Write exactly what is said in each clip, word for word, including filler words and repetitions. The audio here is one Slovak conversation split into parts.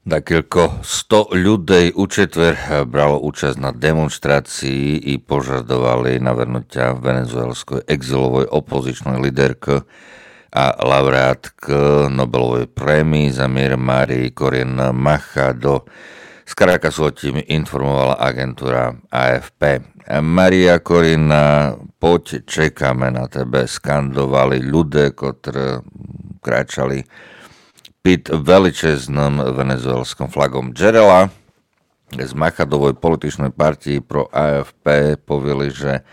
Dakilko sto ľudí u četver bralo účasť na demonstrácii i požadovali navrhnutia venezuelskej exilovej opozičnej líderky a laureátky Nobelovej prémii za mier Marii Corina Machado. Z Caracasu o tým informovala agentúra á ef pé. Maria Corina, poď, čekáme na tebe, skandovali ľudia, ktorí kráčali pod veličezným venezuelskom flagom Džerela. Z Machadovej političnej partii pro á ef pé povili, že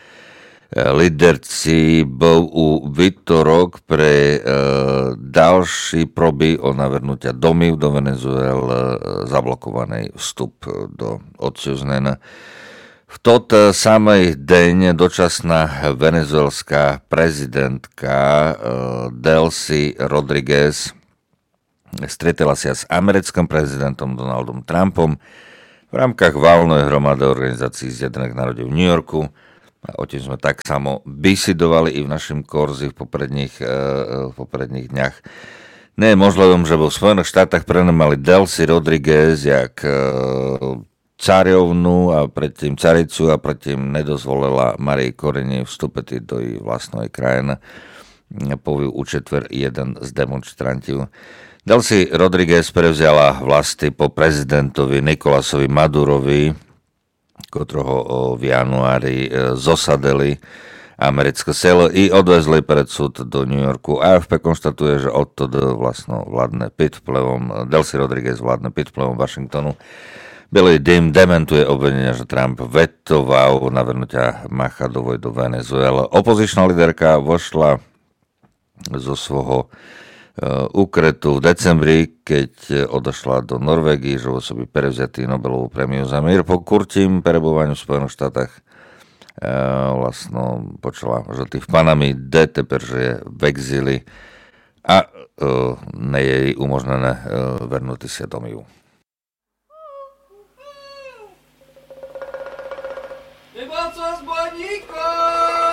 líderci bol u výtorok pre e, ďalší proby o navrhnutia domy do Venezuele e, zablokovaný vstup do odsúznená. V tot samej deň dočasná venezuelská prezidentka e, Delcy Rodriguez stretla sa s americkým prezidentom Donaldom Trumpom v rámkach valnej hromady organizácií Zjednotených národov v New Yorku. O tým sme tak samo bisidovali i v našom korzi v popredných, v popredných dňach. Nie je možlivé, že vo Spojených štátach prenemali Delcy Rodriguez jak cariovnu a predtým caricu a predtým nedozvolila Marii Corine vstúpiť do jej vlastnej krajiny. Povil u četver jeden z demonstrantov. Delcy Rodriguez prevzala vlasti po prezidentovi Nikolasovi Madurovi, ktorého v januári zosadili americké selo i odvezli pred súd do New Yorku. á ef pé konštatuje, že odtedy vlastno vládne pod vplyvom, Delcy Rodriguez vládne pod vplyvom Washingtonu. Billy Dim dementuje obvinenia, že Trump vetoval navrhnutia Machadovej do Venezuela. Opozičná líderka vošla zo svojho úkretu v decembri, keď odošla do Norvégie, že osoby prevzatý Nobelovú prémiu za mier po kurtím perebovaniu v Spojených štátach. E, vlastno počula, že tý v Panami D, teper, že je v exíli a e, ne je jej umožnené e, vernúť sa domov. Nebol som s baníkom!